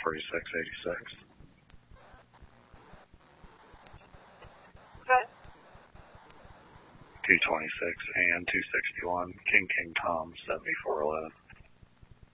4686. Okay. 226 and 261, King Tom 7411.